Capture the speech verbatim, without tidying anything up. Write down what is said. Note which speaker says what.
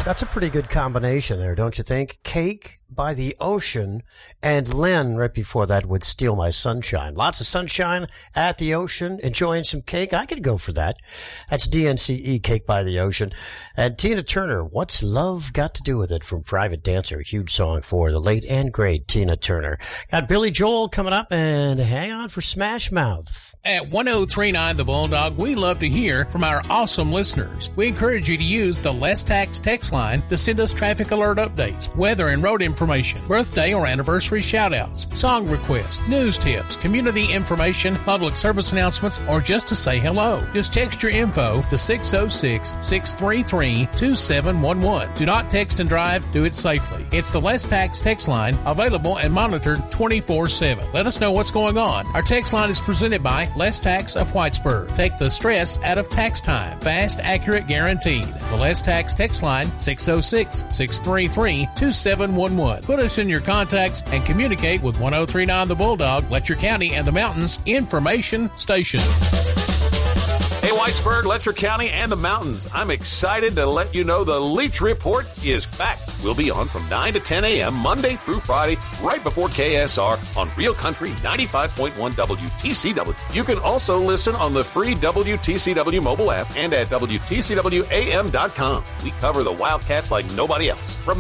Speaker 1: That's a pretty good combination there, don't you think? Cake by the Ocean, and Len right before that would Steal My Sunshine. Lots of sunshine at the ocean, enjoying some cake. I could go for that. That's D N C E, Cake by the Ocean. And Tina Turner, What's Love Got to Do with It, from Private Dancer. Huge song for the late and great Tina Turner. Got Billy Joel coming up, and hang on for Smash Mouth.
Speaker 2: At one oh three nine The Bulldog, we love to hear from our awesome listeners. We encourage you to use the Less Tax text line to send us traffic alert updates, weather and road information, birthday or anniversary shout-outs, song requests, news tips, community information, public service announcements, or just to say hello. Just text your info to six oh six, six three three, two seven one one. Do not text and drive. Do it safely. It's the Less Tax text line, available and monitored twenty-four seven. Let us know what's going on. Our text line is presented by Less Tax of Whitesburg. Take the stress out of tax time. Fast, accurate, guaranteed. The Less Tax text line, six oh six, six three three, two seven one one. Put us in your contacts and communicate with one oh three nine The Bulldog, Letcher County and the Mountains Information Station.
Speaker 3: Hey, Whitesburg, Letcher County, and the mountains. I'm excited to let you know the Leach Report is back. We'll be on from nine to ten a.m. Monday through Friday, right before K S R on Real Country ninety-five point one W T C W. You can also listen on the free W T C W mobile app and at W T C W A M dot com. We cover the Wildcats like nobody else. From